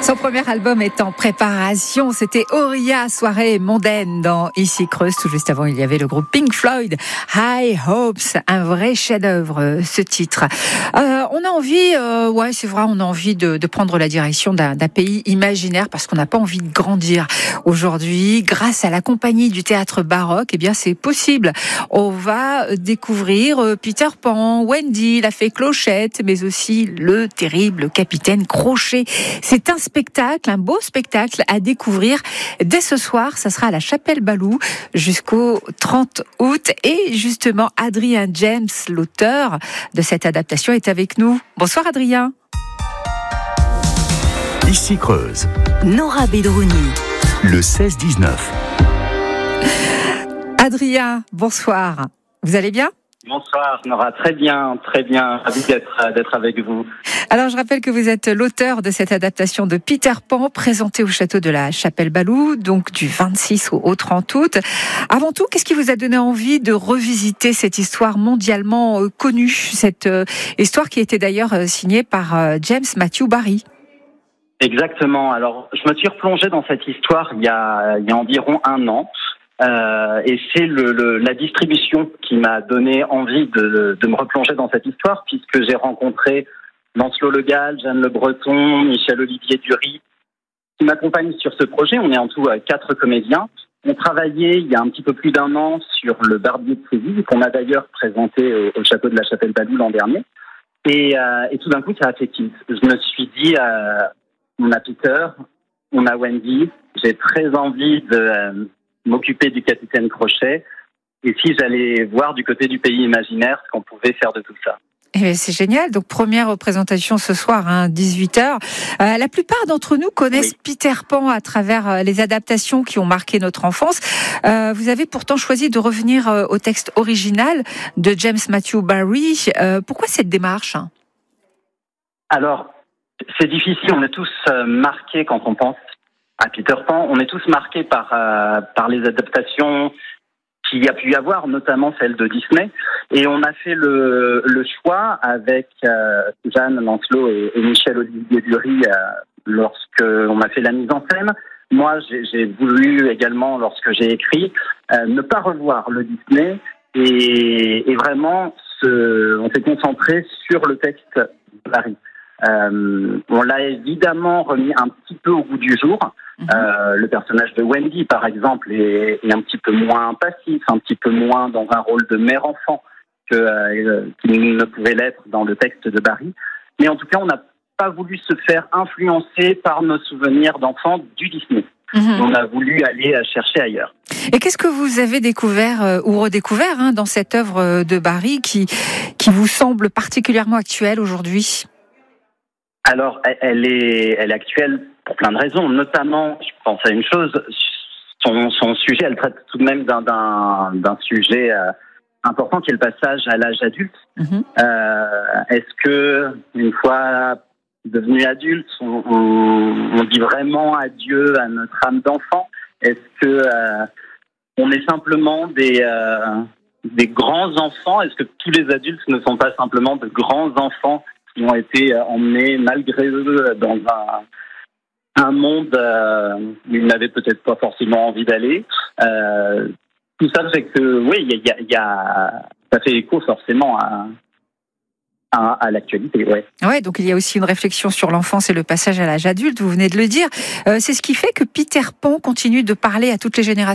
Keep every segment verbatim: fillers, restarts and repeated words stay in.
Son premier album est en préparation. C'était Auria, soirée mondaine dans Ici Creuse. Tout juste avant, il y avait le groupe Pink Floyd, High Hopes, un vrai chef-d'œuvre, ce titre. Euh, on a envie, euh, ouais, c'est vrai, on a envie de, de prendre la direction d'un, d'un pays imaginaire parce qu'on n'a pas envie de grandir aujourd'hui. Grâce à la compagnie du théâtre baroque, eh bien, c'est possible. On va découvrir Peter Pan, Wendy, la fée Clochette, mais aussi le terrible capitaine Crochet. C'est un spectacle, un beau spectacle à découvrir dès ce soir. Ça sera à la Chapelle Balou jusqu'au trente août. Et justement, Adrien James, l'auteur de cette adaptation, est avec nous. Bonsoir Adrien. Ici Creuse. Nora Bedrouni. Le seize dix-neuf. Adrien, bonsoir. Vous allez bien ? Bonsoir Nora, très bien, très bien, ravi d'être, d'être avec vous. Alors je rappelle que vous êtes l'auteur de cette adaptation de Peter Pan présentée au château de la Chapelle Balou, donc du vingt-six au trente août. Avant tout, qu'est-ce qui vous a donné envie de revisiter cette histoire mondialement connue, cette histoire qui était d'ailleurs signée par James Matthew Barrie ? Exactement, alors je me suis replongé dans cette histoire il y a, il y a environ un an. Euh, et c'est le, le, la distribution qui m'a donné envie de, de me replonger dans cette histoire, puisque j'ai rencontré Lancelot Le Gall, Jeanne Le Breton, Michel-Olivier Dury, qui m'accompagnent sur ce projet. On est en tout quatre comédiens. On travaillait il y a un petit peu plus d'un an sur le Barbier de Séville, qu'on a d'ailleurs présenté au, au château de la Chapelle Balou l'an dernier. Et, euh, et tout d'un coup, ça a fait tilt. Je me suis dit, euh, on a Peter, on a Wendy, j'ai très envie de... Euh, m'occuper du capitaine Crochet, et si j'allais voir du côté du pays imaginaire ce qu'on pouvait faire de tout ça. Et c'est génial. Donc, première représentation ce soir, hein, dix-huit heures. Euh, la plupart d'entre nous connaissent oui. Peter Pan à travers les adaptations qui ont marqué notre enfance. Euh, vous avez pourtant choisi de revenir au texte original de James Matthew Barrie. Euh, pourquoi cette démarche ? Alors, c'est difficile. On est tous marqués quand on pense à Peter Pan. On est tous marqués par euh, par les adaptations qu'il y a pu y avoir, notamment celle de Disney. Et on a fait le le choix avec euh, Jeanne, Lancelot et, et Michel-Olivier Dury euh, lorsque on a fait la mise en scène. Moi, j'ai, j'ai voulu également, lorsque j'ai écrit, euh, ne pas revoir le Disney et, et vraiment se, on s'est concentré sur le texte de Barrie. Euh, on l'a évidemment remis un petit peu au goût du jour. Mmh. Euh, le personnage de Wendy, par exemple, est, est un petit peu moins passif, un petit peu moins dans un rôle de mère-enfant que, euh, qu'il ne pouvait l'être dans le texte de Barrie. Mais en tout cas, on n'a pas voulu se faire influencer par nos souvenirs d'enfants du Disney. Mmh. On a voulu aller chercher ailleurs. Et qu'est-ce que vous avez découvert euh, ou redécouvert hein, dans cette œuvre de Barrie qui, qui vous semble particulièrement actuelle aujourd'hui ? Alors, elle est, elle est actuelle pour plein de raisons. Notamment, je pense à une chose, son, son sujet, elle traite tout de même d'un, d'un, d'un sujet euh, important qui est le passage à l'âge adulte. Mm-hmm. Euh, est-ce que, une fois devenu adulte, on, on, on dit vraiment adieu à notre âme d'enfant ? Est-ce que euh, on est simplement des, euh, des grands enfants ? Est-ce que tous les adultes ne sont pas simplement de grands enfants qui ont été emmenés malgré eux dans un, un monde euh, où ils n'avaient peut-être pas forcément envie d'aller. Euh, tout ça fait que, oui, il y a, y a, ça fait écho forcément à, à, à l'actualité. Ouais. Ouais, donc il y a aussi une réflexion sur l'enfance et le passage à l'âge adulte, vous venez de le dire. Euh, c'est ce qui fait que Peter Pan continue de parler à toutes les générations ?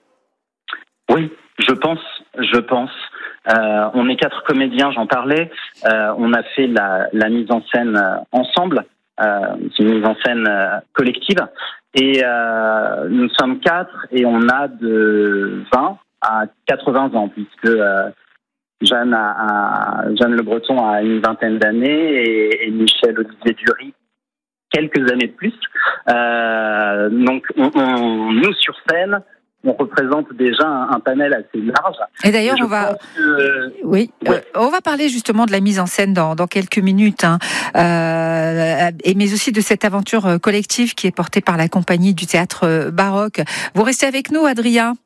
Oui, je pense, je pense. Euh, on est quatre comédiens, j'en parlais. Euh, on a fait la, la mise en scène euh, ensemble. Euh, c'est une mise en scène euh, collective. Et euh, nous sommes quatre et on a de vingt à quatre-vingts ans, puisque euh, Jeanne, a, a, Jeanne Le Breton a une vingtaine d'années et, et Michel-Olivier Dury quelques années de plus. Euh, donc, on, on, nous, sur scène, on représente déjà un, un panel assez large. Et d'ailleurs, et on va, que... oui, ouais. euh, on va parler justement de la mise en scène dans, dans quelques minutes, hein, euh, et mais aussi de cette aventure collective qui est portée par la compagnie du théâtre baroque. Vous restez avec nous, Adrien.